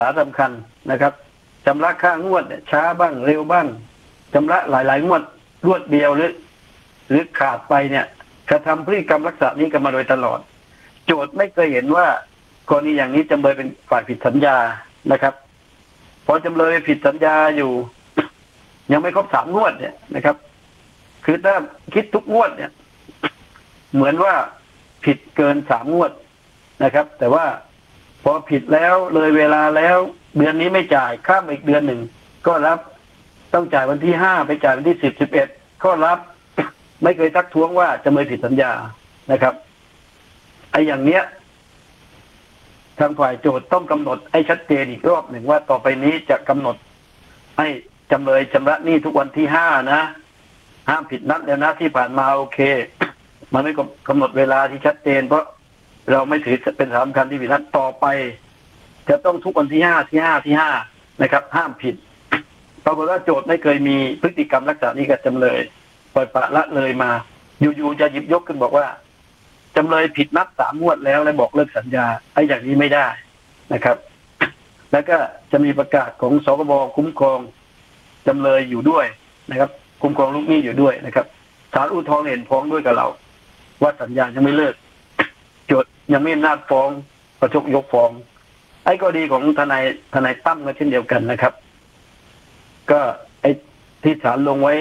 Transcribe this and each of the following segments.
สำคัญนะครับชำระค่างวดช้าบ้างเร็วบ้างชำระหลายๆงวดรวดเดียวหรือขาดไปเนี่ยกระทำพฤติกรรมลักษณะนี้กันมาโดยตลอดโจทย์ไม่เคยเห็นว่ากรณีอย่างนี้จำเลยเป็นฝ่ายผิดสัญญานะครับพอจำเลยผิดสัญญาอยู่ ยังไม่ครบ3 งวดเนี่ยนะครับคือถ้าคิดทุกงวดเนี่ยเหมือนว่าผิดเกิน3 งวดนะครับแต่ว่าพอผิดแล้วเลยเวลาแล้วเดือนนี้ไม่จ่ายข้ามอีกเดือนหนึ่งก็รับต้องจ่ายวันที่5ไปจ่ายวันที่10 11ก็รับไม่เคยทักท้วงว่าจำเลยผิดสัญญานะครับไอ้อย่างเนี้ยทางฝ่ายโจทย์ต้องกำหนดให้ชัดเจนอีกรอบหนึ่งว่าต่อไปนี้จะกำหนดให้จำเลยชำระหนี้ทุกวันที่5นะห้ามผิดนัดแล้วนะที่ผ่านมาโอเคมันไม่กำหนดเวลาที่ชัดเจนเพราะเราไม่ถือเป็นสำคัญที่ผิดนัดต่อไปจะต้องทุกวันที่5นะครับห้ามผิดปรากฏว่าโจทย์ไม่เคยมีพฤติกรรมลักษณะนี้กับจำเลยปล่อยปละละเลยมาอยู่ๆจะหยิบยกขึ้นบอกว่าจำเลยผิดนัด3 งวดแล้วบอกเลิกสัญญาไอ้อย่างนี้ไม่ได้นะครับแล้วก็จะมีประกาศของสคบคุ้มครองจำเลยอยู่ด้วยนะครับคุ้มครองลูกหนี้อยู่ด้วยนะครับศาลอุทธรณ์เห็นพ้องด้วยกับเราว่าสัญญายังไม่เลิกโจทย์ยังไม่น่าฟ้องประชกยกฟ้องไอ้กรณีของทนายตั้มก็เช่นเดียวกันนะครับก็ไอ้ที่ศาลลงไว้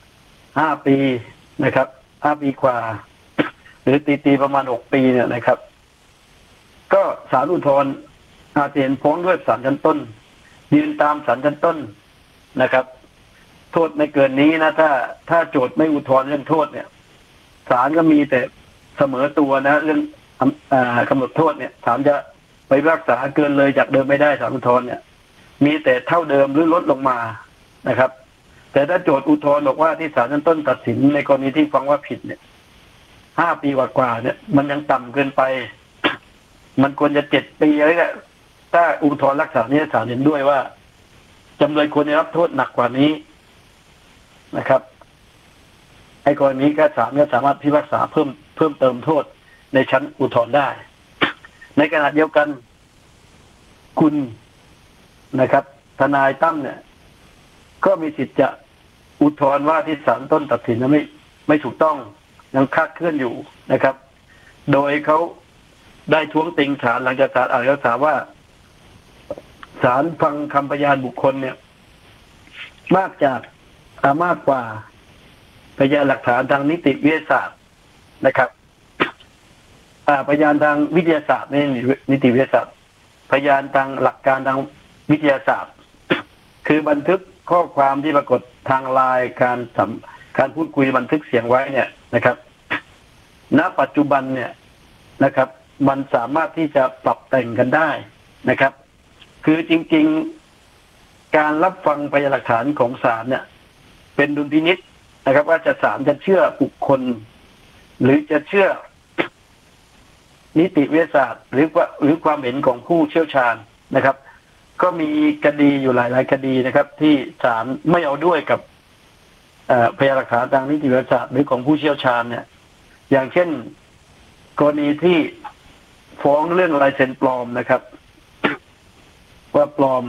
5 ปีนะครับ5 ปีกว่าหรือตีประมาณ6 ปีเนี่ยนะครับก็ศาลอุทธรณ์อาจจะเห็นพ้องด้วยศาลชั้นต้นยืนตามศาลชั้นต้นนะครับโทษไม่เกินนี้นะถ้าโจทย์ไม่อุทธรณ์เรื่องโทษเนี่ยศาลก็มีแต่เสมอตัวนะเรื่องกำหนดโทษเนี่ยศาลจะไปรักษาเกินเลยจากเดิมไม่ได้ศาลอุทธรณ์เนี่ยมีแต่เท่าเดิมหรือลดลงมานะครับแต่ถ้าโจทย์อุทธรณ์บอกว่าที่ศาลชั้นต้นตัดสินในกรณีที่ฟังว่าผิดเนี่ย5 ปีกว่าเนี่ยมันยังต่ำเกินไปมันควรจะ7 ปีอะไรเนี่ยถ้าอุทธรณ์รักษาเนี่ยศาลเห็นด้วยว่าจำเลยควรได้รับโทษหนักกว่านี้นะครับไอ้กรณีก็ศาลก็สามารถพิพากษาเพิ่มเติมโทษในชั้นอุทธรณ์ได้ในขณะเดียวกันคุณนะครับทนายตั้มเนี่ยก็มีสิทธิ์จะอุทธรณ์ว่าที่ศาลต้นตัดสินนั้นไม่ถูกต้องยังคลาดเคลื่อนอยู่นะครับโดยเขาได้ท้วงติงศาลหลังจากศาลอ่านคำสั่งว่าศาลฟังคำพยานบุคคลเนี่ยมากกว่าพยานหลักฐานทางนิติวิทยาศาสตร์นะครับพยานทางวิทยาศาสตร์ในนิติวิทยาศาสตร์พยานทางหลักการทางวิทยาศาสตร์คือบันทึกข้อความที่ปรากฏทางไลน์การพูดคุยบันทึกเสียงไว้เนี่ยนะครับณปัจจุบันเนี่ยนะครับมันสามารถที่จะปรับแต่งกันได้นะครับคือจริงๆการรับฟังพยานหลักฐานของศาลเนี่ยเป็นดุลพินิจนะครับว่าศาลจะเชื่อบุคคลหรือจะเชื่อนิติวิทยาศาสตร์หรือความเห็นของผู้เชี่ยวชาญนะครับก็มีคดีอยู่หลายคดีนะครับที่ศาลไม่เอาด้วยกับพยานหลักฐานทางนิติวิทยาศาสตร์หรือของผู้เชี่ยวชาญเนี่ยอย่างเช่นกรณีที่ฟ้องเรื่องลายเซ็นปลอมนะครับว่าปลอม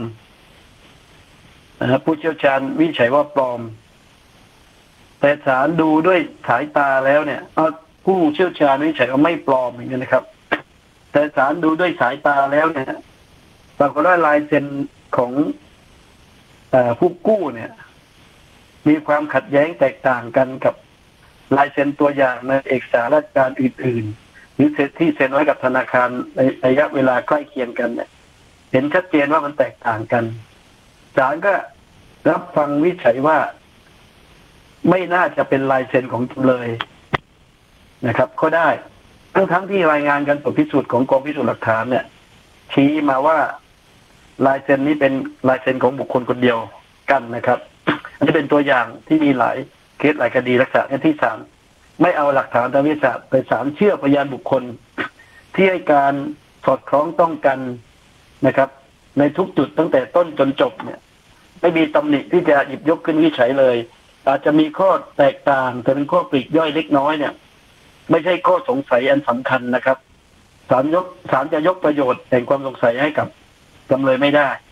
ผู้เชี่ยวชาญวิจัยว่าปลอมแต่ศาลดูด้วยสายตาแล้วเนี่ยผู้เชี่ยวชาญวิจัยว่าไม่ปลอมอย่างนี้นะครับแต่ศาลดูด้วยสายตาแล้วเนี่ยปรากฏว่าลายเซ็นของผู้กู้เนี่ยมีความขัดแย้งแตกต่างกันกับลายเซ็นตัวอย่างในเอกสารราชการอื่นๆหรือที่เซ็นไว้กับธนาคารในระยะเวลาใกล้เคียงกันเนี่ยเห็นชัดเจนว่ามันแตกต่างกันศาลก็รับฟังวิจัยว่าไม่น่าจะเป็นลายเซ็นของจำเลยนะครับก็ได้ทั้งที่รายงานการตรวจพิสูจน์ของกองพิสูจน์หลักฐานเนี่ยชี้มาว่าลายเซ็นนี้เป็นลายเซ็นของบุคคลคนเดียวกันนะครับอันนี้เป็นตัวอย่างที่มีหลายเคสหลายคดีลักษณะที่ศาลไม่เอาหลักฐานทางวิทยาศาสตร์ไปศาลเชื่อพยานบุคคลที่ให้การสอดคล้องต้องกันนะครับในทุกจุดตั้งแต่ต้นจนจบเนี่ยไม่มีตำหนิที่จะหยิบยกขึ้นวิจัยเลยอาจจะมีข้อแตกต่างแต่เป็นข้อปลีกย่อยเล็กน้อยเนี่ยไม่ใช่ข้อสงสัยอันสำคัญนะครับศาลจะยกประโยชน์แห่งความสงสัยให้กับจำเลยไม่ได้